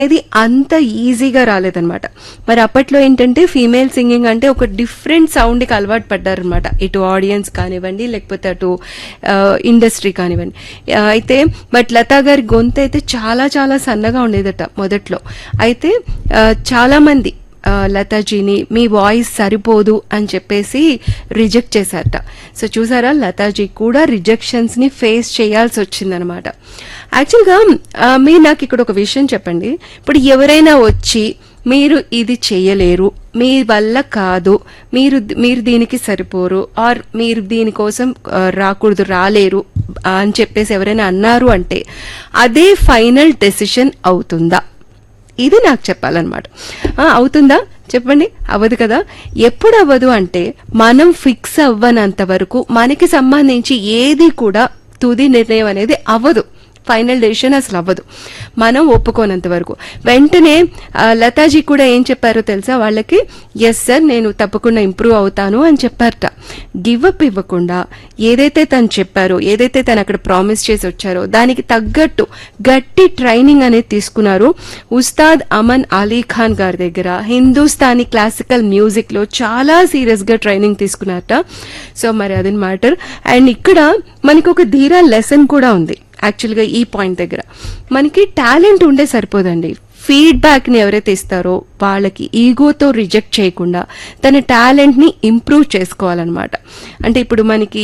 ఇది అంత ఈజీగా రాలేదనమాట. మరి అప్పట్లో ఏంటంటే ఫీమేల్ సింగింగ్ అంటే ఒక డిఫరెంట్ సౌండ్కి అలవాటు పడ్డారనమాట, ఇటు ఆడియన్స్ కానివ్వండి లేకపోతే అటు ఇండస్ట్రీ కానివ్వండి. అయితే బట్ లతా గారి గొంతు అయితే చాలా చాలా సన్నగా ఉండేదట మొదట్లో. అయితే చాలా మంది లతాజీని మీ వాయిస్ సరిపోదు అని చెప్పేసి రిజెక్ట్ చేశారట. సో చూసారా, లతాజీ కూడా రిజెక్షన్స్ ని ఫేస్ చేయాల్సి వచ్చిందనమాట. యాక్చువల్గా మీరు నాకు ఇక్కడ ఒక విషయం చెప్పండి. ఇప్పుడు ఎవరైనా వచ్చి మీరు ఇది చేయలేరు, మీ వల్ల కాదు, మీరు దీనికి సరిపోరు, ఆర్ మీరు దీనికోసం రాకూడదు, రాలేరు అని చెప్పేసి ఎవరైనా అన్నారు అంటే అదే ఫైనల్ డెసిషన్ అవుతుందా? ఇది నాకు చెప్పాలన్నమాట. అవుతుందా చెప్పండి? అవ్వదు కదా. ఎప్పుడు అవ్వదు అంటే మనం ఫిక్స్ అవ్వనంత వరకు మనకి సంబంధించి ఏది కూడా తుది నిర్ణయం అనేది అవ్వదు, ఫైనల్ డెసిషన్ అసలు అవ్వదు మనం ఒప్పుకోనంత వరకు. వెంటనే లతాజీ కూడా ఏం చెప్పారో తెలుసా వాళ్ళకి? ఎస్ సార్, నేను తప్పకుండా ఇంప్రూవ్ అవుతాను అని చెప్పారట. గివ్ అప్ ఇవ్వకుండా ఏదైతే తను చెప్పారో, ఏదైతే తను అక్కడ ప్రామిస్ చేసి వచ్చారో దానికి తగ్గట్టు గట్టి ట్రైనింగ్ అనేది తీసుకున్నారు. ఉస్తాద్ అమన్ అలీ ఖాన్ గారి దగ్గర హిందుస్థానీ క్లాసికల్ మ్యూజిక్ లో చాలా సీరియస్ గా ట్రైనింగ్ తీసుకున్నారట. సో మరి అది మ్యాటర్. అండ్ ఇక్కడ మనకి ఒక ధీరా లెసన్ కూడా ఉంది. యాక్చువల్గా ఈ పాయింట్ దగ్గర మనకి టాలెంట్ ఉండే సరిపోదండి, ఫీడ్బ్యాక్ ని ఎవరైతే ఇస్తారో వాళ్ళకి ఈగోతో రిజెక్ట్ చేయకుండా తన టాలెంట్ ని ఇంప్రూవ్ చేసుకోవాలన్నమాట. అంటే ఇప్పుడు మనకి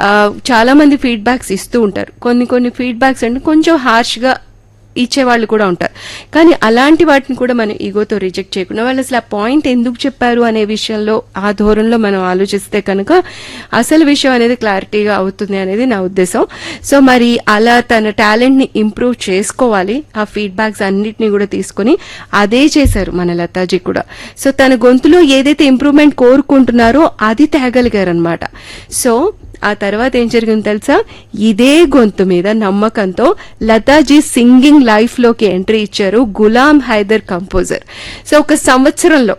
చాలా మంది ఫీడ్బ్యాక్స్ ఇస్తూ ఉంటారు. కొన్ని ఫీడ్బ్యాక్స్ అంటే కొంచెం హార్ష్ గా ఇచ్చేవాళ్ళు కూడా ఉంటారు. కానీ అలాంటి వాటిని కూడా మనం ఈగోతో రిజెక్ట్ చేయకుండా వాళ్ళు అసలు ఆ పాయింట్ ఎందుకు చెప్పారు అనే విషయంలో ఆ ధోరణిలో మనం ఆలోచిస్తే కనుక అసలు విషయం అనేది క్లారిటీగా అవుతుంది అనేది నా ఉద్దేశం. సో మరి అలా తన టాలెంట్ ని ఇంప్రూవ్ చేసుకోవాలి, ఆ ఫీడ్బ్యాక్స్ అన్నిటిని కూడా తీసుకుని అదే చేశారు మన లతాజీ కూడా. సో తన గొంతులో ఏదైతే ఇంప్రూవ్మెంట్ కోరుకుంటున్నారో అది తేగలిగారనమాట. సో ఆ తర్వాత ఏం జరిగింది తెలుసా? ఇదే గొంతు మీద నమ్మకంతో లతాజీ సింగింగ్ లైఫ్ లోకి ఎంట్రీ ఇచ్చారు గులాం హైదర్ కంపోజర్. సో ఒక సంవత్సరంలో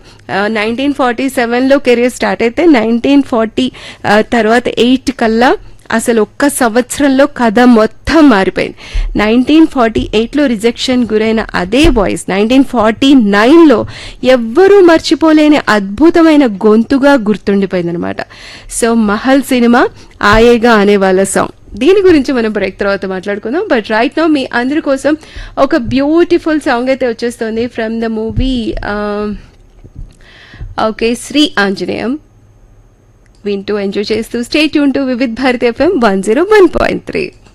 1947లో కెరీర్ స్టార్ట్ అయితే 1940 తర్వాత 8 కల్లా అసలు ఒక్క సంవత్సరంలో కథ మొత్తం మారిపోయింది. 1948లో రిజెక్షన్ గురైన అదే వాయిస్ 1949లో ఎవ్వరూ మర్చిపోలేని అద్భుతమైన గొంతుగా గుర్తుండిపోయింది అనమాట. సో మహల్ సినిమా ఆయేగా అనే వాళ్ళ సాంగ్, దీని గురించి మనం బ్రేక్ తర్వాత మాట్లాడుకుందాం. బట్ రైట్ నౌ మీ అందరి కోసం ఒక బ్యూటిఫుల్ సాంగ్ అయితే వచ్చేస్తుంది from the movie okay Shri Anjaneyam. వింటూ ఎంజాయ్ చేస్తూ stay tune to Vividh Bharati FM 101.3.